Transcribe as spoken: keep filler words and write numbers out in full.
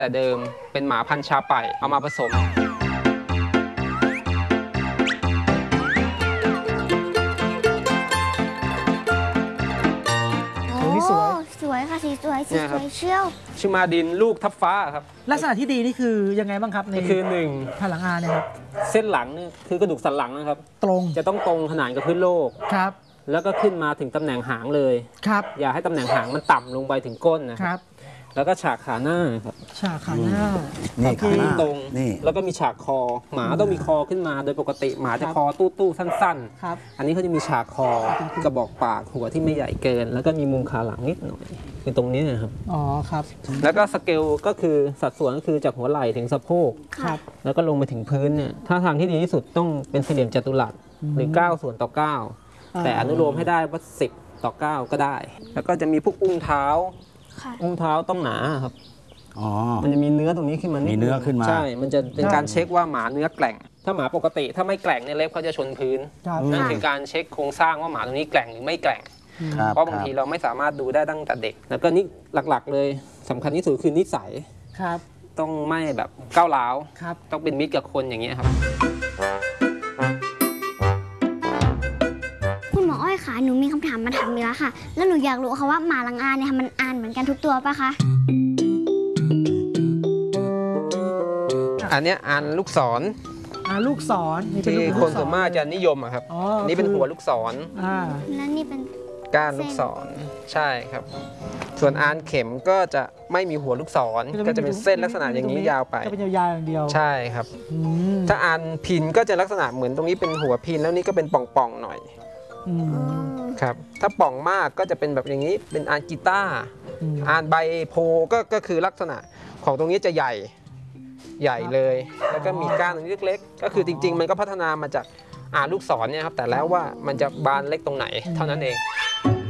แต่เดิมเป็นหมาพันธุ์ชาไปเอามาผสมสวยสวยค่ะสีสวยสีสวยเชี่ยวชื่อมาดินลูกทับฟ้าครับลักษณะที่ดีนี่คือยังไงบ้างครับในคือหนึ่งผลังอาเนี่ยครับเส้นหลังนี่คือกระดูกสันหลังนะครับตรงจะต้องตรงขนานกับพื้นโลกครับแล้วก็ขึ้นมาถึงตำแหน่งหางเลยครับอย่าให้ตำแหน่งหางมันต่ำลงไปถึงก้นนะครับแล้วก็ฉากขาหน้าครับฉากขาหน้านี่ขาหน้าตรงนี่แล้วก็มีฉากคอหมาต้องมีคอขึ้นมาโดยปกติหมาจะคอตู้ๆสั้นๆครับอันนี้เขาจะมีฉากคอกระบอกปากหัวที่ไม่ใหญ่เกินแล้วก็มีมุมขาหลังนิดหน่อยคือตรงนี้นะครับอ๋อครับแล้วก็สเกลก็คือสัดส่วนก็คือจากหัวไหล่ถึงสะโพกครับแล้วก็ลงไปถึงพื้นเนี่ยถ้าทางที่ดีที่สุดต้องเป็นสี่เหลี่ยมจัตุรัสหรือเก้าส่วนต่อเก้าแต่อนุโลมให้ได้ว่าสิบต่อเก้าก็ได้แล้วก็จะมีพวกอุ้งเท้าอุ้งเท้าต้องหนาครับอ๋อมันจะมีเนื้อตรงนี้ขึ้นมามีเนื้อขึ้นมาใช่มันจะเป็นการเช็คว่าหมาเนื้อแกร่งถ้าหมาปกติถ้าไม่แกร่งเนี่ยเล็บเขาจะชนพื้นนั่นคือการเช็คโครงสร้างว่าหมาตรงนี้แกร่งหรือไม่แกร่งเพราะบางทีเราไม่สามารถดูได้ตั้งแต่เด็กแล้วก็นี่หลักๆเลยสำคัญที่สุดคือนิสัยครับต้องไม่แบบก้าวร้าวต้องเป็นมิตรกับคนอย่างเงี้ยครับคุณหมออ้อยค่ะหนูมีคำถามมาถามอีกแล้วค่ะแล้วหนูอยากรู้ค่ะว่าหมาลังอาเนี่ยมันอ่านเหมือนกันทุกตัวปะคะอันนี้อ่านลูกศรอ่าลูกศรที่คนส่วนมากจะนิยมอะครับนี่เป็นหัวลูกศรแล้วนี่เป็นก้านลูกศรใช่ครับส่วนอ่านเข็มก็จะไม่มีหัวลูกศรก็จะเป็นเส้นลักษณะอย่างนี้ยาวไปจะเป็นยาวๆอย่างเดียวใช่ครับถ้าอ่านพินก็จะลักษณะเหมือนตรงนี้เป็นหัวพินแล้วนี่ก็เป็นป่องๆหน่อยครับถ้าป่องมากก็จะเป็นแบบอย่างนี้เป็นอ่านกีตาร์อ่านใบโพก็ก็คือลักษณะของตรงนี้จะใหญ่ใหญ่เลยแล้วก็มีก้านตรงนี้เล็กๆก็คือจริงๆมันก็พัฒนามาจากอ่านลูกศรเนี่ยครับแต่แล้วว่ามันจะบานเล็กตรงไหนเท่านั้นเอง